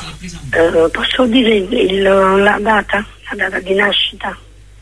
Posso dire la data di nascita?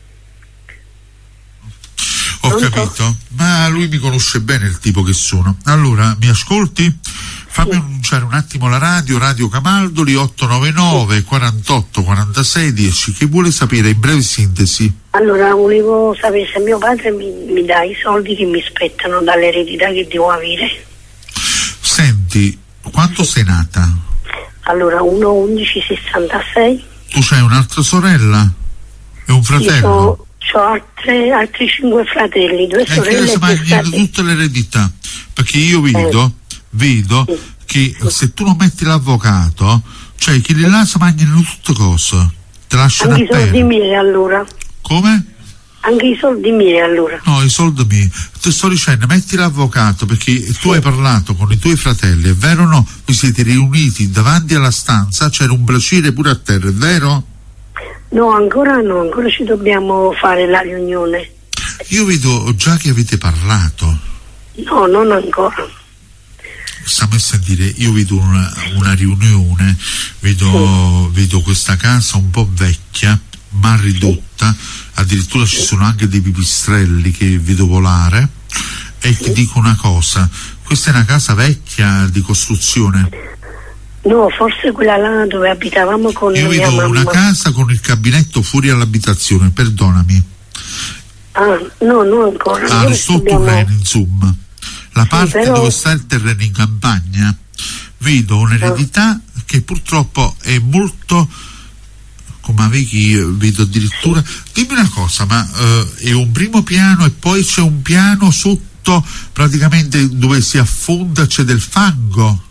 Ho capito, ma lui mi conosce bene il tipo che sono. Allora, mi ascolti? Fammi annunciare un attimo la Radio Camaldoli 899 48 46 10. Che vuole sapere in breve sintesi? Allora, volevo sapere se mio padre mi dà i soldi che mi spettano dall'eredità che devo avere. Senti, quando sei nata? Allora, 1-11-66. Tu c'hai un'altra sorella? E un fratello? Ho altri 5 fratelli, 2 sorelle. Che si mangiano tutte le eredità, perché io vedo che se tu non metti l'avvocato, cioè che li là si mangiano tutte cose, te lasciano anche i soldi miei allora. Come? Anche i soldi miei allora. No, i soldi miei. Ti sto dicendo, metti l'avvocato, perché tu hai parlato con i tuoi fratelli, è vero o no? Vi siete riuniti davanti alla stanza, c'era un bracile pure a terra, è vero? No, ancora ci dobbiamo fare la riunione. Io vedo già che avete parlato. No, non ancora. Stiamo a sentire, io vedo una riunione, vedo questa casa un po' vecchia, ma ridotta, addirittura ci sono anche dei pipistrelli che vedo volare, e ti dico una cosa, questa è una casa vecchia di costruzione. No, forse quella là dove abitavamo con io mia vedo mamma. Una casa con il cabinetto fuori all'abitazione, perdonami. No, non ancora. Terreno, insomma. La parte dove sta il terreno in campagna, vedo un'eredità che purtroppo è molto, come avevi, vedo addirittura, dimmi una cosa, ma è un primo piano e poi c'è un piano sotto praticamente dove si affonda, c'è del fango?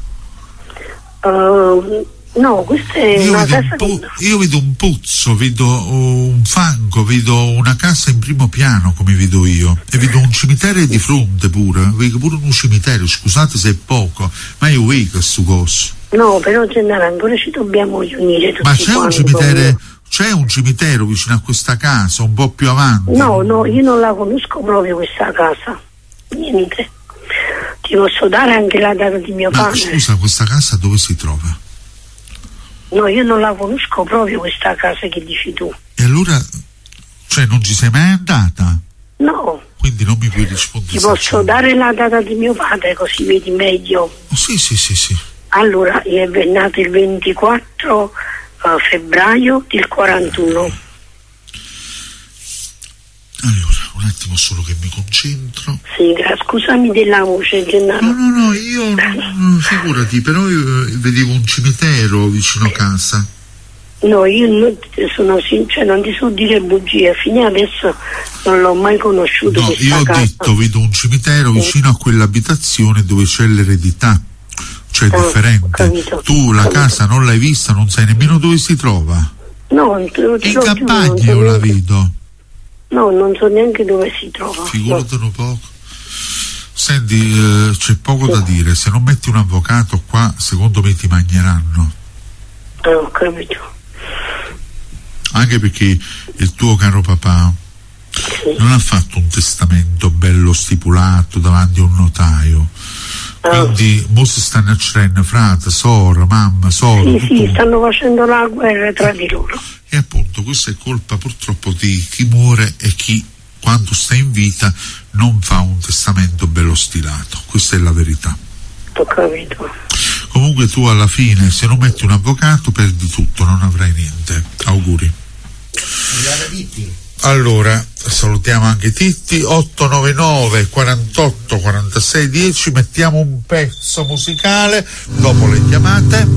No, questa è una casa. Io vedo un pozzo, vedo un fango, vedo una casa in primo piano come vedo io, e vedo un cimitero di fronte pure, vedo pure un cimitero, scusate se è poco, ma io vedo questo coso. No, però Gennaro, ancora ci dobbiamo riunire tutti. Ma c'è un cimitero vicino a questa casa, un po' più avanti? No, io non la conosco proprio questa casa, niente. Ti posso dare anche la data di mio padre. Scusa, questa casa dove si trova? No, io non la conosco proprio questa casa che dici tu. E allora, cioè non ci sei mai andata? No. Quindi non mi puoi rispondere. Ti posso dare la data di mio padre così vedi meglio? Sì. Allora, è nato il 24 febbraio del 41. Allora, un attimo solo che mi concentro. Sì, scusami della voce, Gennaro. No, io figurati, però io vedevo un cimitero vicino a casa. No, io sono sincero, non ti so dire bugie, fino adesso non l'ho mai conosciuto. No, io ho detto, vedo un cimitero vicino a quell'abitazione dove c'è l'eredità, cioè differente. Tu la casa non l'hai vista, non sai nemmeno dove si trova. No, in campagna io la vedo. No, non so neanche dove si trova. Figuratelo poco. Senti, c'è poco da dire. Se non metti un avvocato qua, secondo me ti mangeranno. Ho capito. Anche perché il tuo caro papà non ha fatto un testamento bello stipulato davanti a un notaio. Quindi mo si stanno accendendo frate, sora, mamma, sora. Sì, stanno facendo la guerra tra di loro. E appunto questa è colpa purtroppo di chi muore e chi, quando sta in vita, non fa un testamento bello stilato. Questa è la verità. Ho capito. Comunque tu alla fine, se non metti un avvocato, perdi tutto, non avrai niente. Auguri. Allora, salutiamo anche Titti. 899 48 46 10. Mettiamo un pezzo musicale dopo le chiamate.